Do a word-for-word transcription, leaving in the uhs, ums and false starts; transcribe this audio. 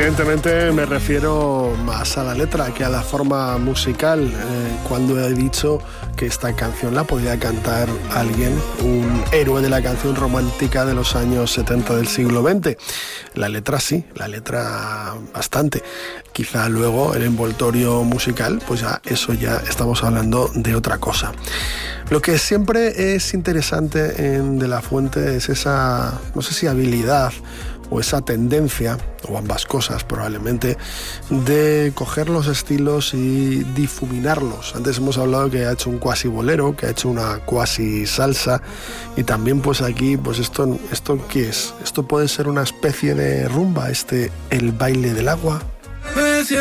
Evidentemente me refiero más a la letra que a la forma musical, eh, cuando he dicho que esta canción la podía cantar alguien, un héroe de la canción romántica de los años setenta del siglo veinte. La letra sí, la letra bastante. Quizá luego el envoltorio musical, pues ya eso ya estamos hablando de otra cosa. Lo que siempre es interesante en De la Fuente es esa, no sé si habilidad o esa tendencia, o ambas cosas probablemente, de coger los estilos y difuminarlos. Antes hemos hablado que ha hecho un cuasi bolero, que ha hecho una cuasi salsa, y también pues aquí, pues esto, ¿esto qué es? Esto puede ser una especie de rumba, este El baile del agua.